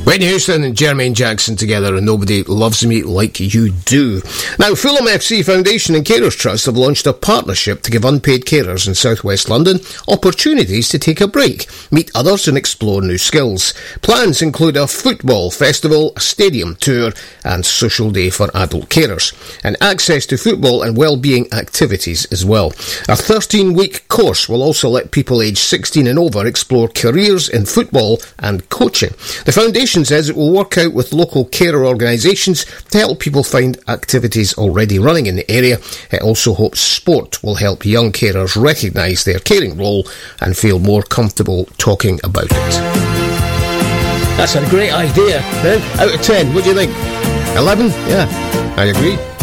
Whitney Houston and Jermaine Jackson together, and Nobody Loves Me Like You Do. Now, Fulham FC Foundation and Carers Trust have launched a partnership to give unpaid carers in South West London opportunities to take a break, meet others and explore new skills. Plans include a football festival, a stadium tour and social day for adult carers, and access to football and wellbeing activities as well. A 13-week course will also let people aged 16 and over explore careers in football and coaching. The foundation says it will work out with local carer organisations to help people find activities already running in the area. It also hopes sport will help young carers recognise their caring role and feel more comfortable talking about it. That's a great idea. Out of 10, what do you think? 11? Yeah, I agree.